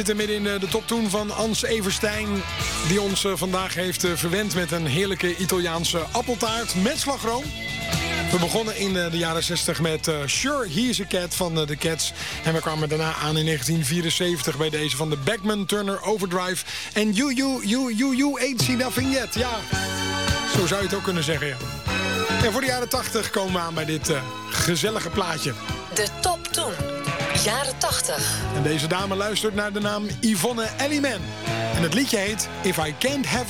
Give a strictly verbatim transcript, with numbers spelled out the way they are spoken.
We zitten midden in de top tien van Ans Everstein, die ons vandaag heeft verwend met een heerlijke Italiaanse appeltaart met slagroom. We begonnen in de jaren zestig met uh, Sure He's a Cat van uh, The Cats. En we kwamen daarna aan in negentien vierenzeventig bij deze van de Beckman Turner Overdrive. En You, You, You, You, You Ain't Seen Nothing Yet. Ja, zo zou je het ook kunnen zeggen, ja. En voor de jaren tachtig komen we aan bij dit uh, gezellige plaatje. De top tien. Jaren tachtig. En deze dame luistert naar de naam Yvonne Elliman. En het liedje heet If I Can't Have